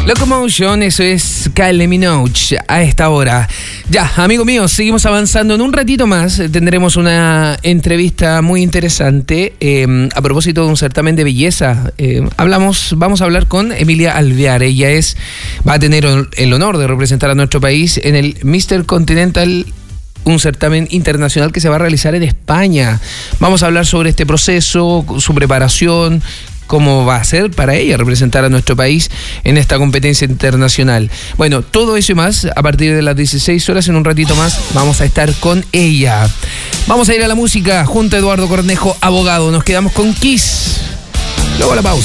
Locomotion, eso es Kylie Minogue a esta hora. Ya, amigos míos, seguimos avanzando. En un ratito más tendremos una entrevista muy interesante a propósito de un certamen de belleza. Vamos a hablar con Emilia Alvear. Ella va a tener el honor de representar a nuestro país en el Mr. Continental, un certamen internacional que se va a realizar en España. Vamos a hablar sobre este proceso, su preparación, cómo va a ser para ella representar a nuestro país en esta competencia internacional. Bueno, todo eso y más a partir de las 16 horas. En un ratito más vamos a estar con ella. Vamos a ir a la música junto a Eduardo Cornejo, abogado. Nos quedamos con Kiss. Luego la pausa.